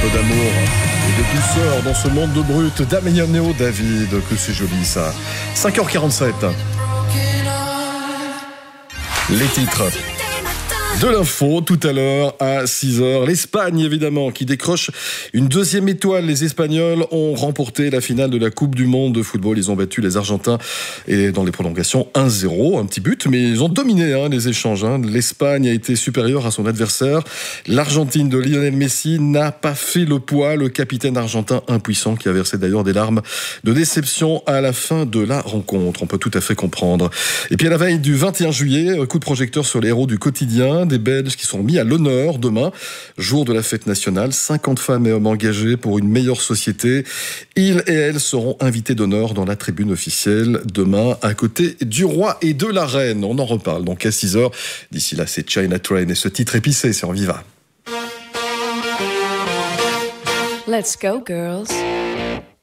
d'amour et de douceur dans ce monde de brut. Damien Néo David, que c'est joli ça. 5h47. Les titres de l'info tout à l'heure à 6h. L'Espagne évidemment qui décroche une deuxième étoile. Les Espagnols ont remporté la finale de la Coupe du Monde de football. Ils ont battu les Argentins et dans les prolongations 1-0. Un petit but, mais ils ont dominé les échanges. L'Espagne a été supérieure à son adversaire. L'Argentine de Lionel Messi n'a pas fait le poids. Le capitaine argentin impuissant qui a versé d'ailleurs des larmes de déception à la fin de la rencontre. On peut tout à fait comprendre. Et puis à la veille du 21 juillet, coup de projecteur sur les héros du quotidien. Des Belges qui sont mis à l'honneur demain, jour de la fête nationale. 50 femmes et hommes engagés pour une meilleure société. Ils et elles seront invités d'honneur dans la tribune officielle demain, à côté du roi et de la reine. On en reparle donc à 6h. D'ici là, c'est China Train et ce titre épicé sur Viva. Let's go, girls.